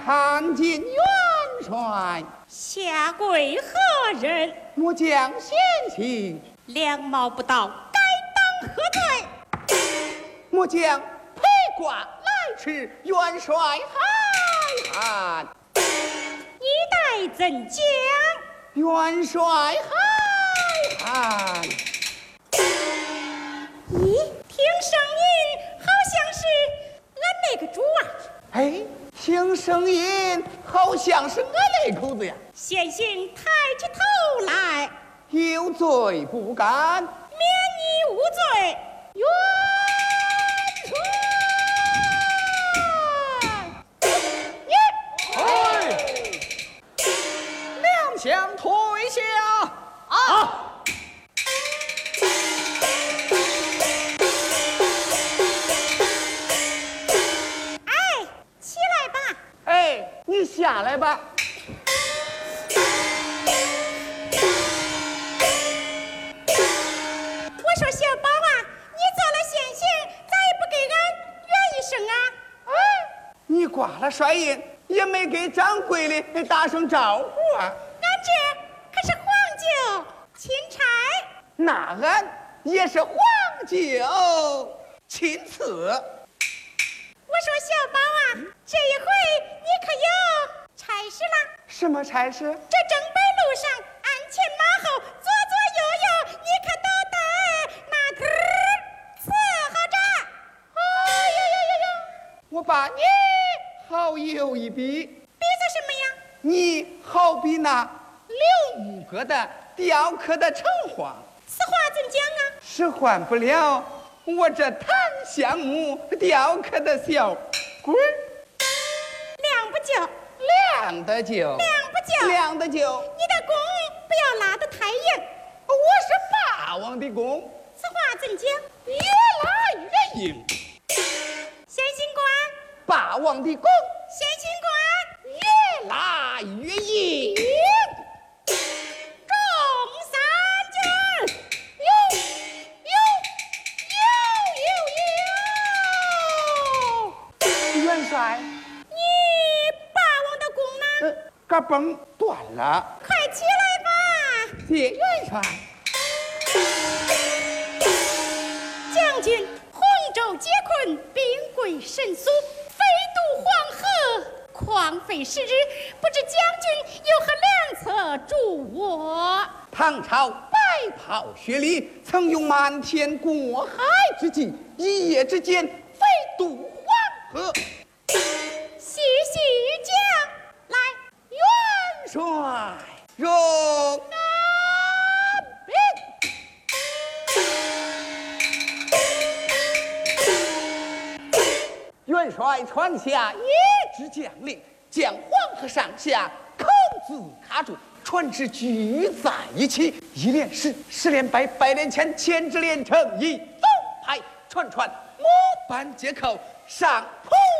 参见元帅。 下跪何人？ 末将先行。 良貌不道，该当何罪？ 末将披挂来迟，元帅海涵。 你待怎讲？ 元帅海涵。 咦，听声音好像是俺那个主啊！ 哎，听声音好像是我那口子呀。 先行抬起头来， 有罪不敢， 免你无罪。元帅， 两相退下。 啊！ 哎，起来吧。 哎，你下来吧。 我说小宝啊，你做了先行，咋也不给俺圆一声啊？ 哎，你挂了帅印，也没给掌柜的打声招呼啊。 俺这可是黄酒钦差。 那俺也是黄酒钦赐。 我说小宝啊，这一回你可有差事了？ 什么差事？ 这正北路上鞍前马后，左左右右，你可都得那个伺候着。 哎呀呀呀呀！我把你好有一比。 比作什么呀？ 你好比那刘五哥的雕刻的城隍， 此话怎讲啊？ 使唤不了我这檀香木雕刻的小鬼儿。 亮不就？ 亮的就， 亮不就？ 亮的就。 你的弓不要拉得太硬。 我是霸王的弓， 此话怎讲？ 越拉越硬。 先行官， 霸王的弓， 先行官， 越拉越硬。 中三军， 元帅， 你霸王的弓呢？ 杆绷断了。 快起来吧！ 谢元帅。 将军，洪州解困，兵贵神速，飞渡黄河，况非时日，不知将军有何良策助我？ 唐朝白袍薛礼曾用瞒天过海之计，一夜之间飞渡黄河。 细细讲来。 元帅容安禀。元帅传下一纸将令，将黄河上下口子卡住，船只聚在一起，一连十，十连百，百连千，千只连成一，东派船模板接口上坡。